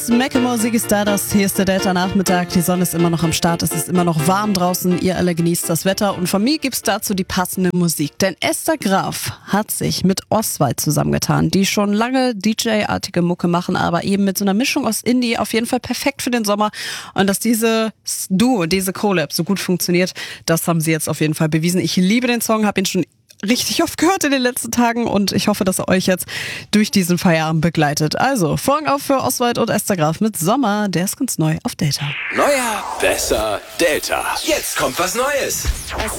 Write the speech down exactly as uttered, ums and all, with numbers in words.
Chris Macklemore, Ziggy Stardust. Hier ist der Delta-Nachmittag. Die Sonne ist immer noch am Start. Es ist immer noch warm draußen. Ihr alle genießt das Wetter. Und von mir gibt's dazu die passende Musik. Denn Esther Graf hat sich mit Oswald zusammengetan, die schon lange D J-artige Mucke machen, aber eben mit so einer Mischung aus Indie auf jeden Fall perfekt für den Sommer. Und dass diese Duo, diese Collab so gut funktioniert, das haben sie jetzt auf jeden Fall bewiesen. Ich liebe den Song, habe ihn schon richtig oft gehört in den letzten Tagen und ich hoffe, dass er euch jetzt durch diesen Feierabend begleitet. Also, Vorhang auf für Oswald und Esther Graf mit Sommer, der ist ganz neu auf Delta. Neuer, besser, Delta. Jetzt kommt was Neues.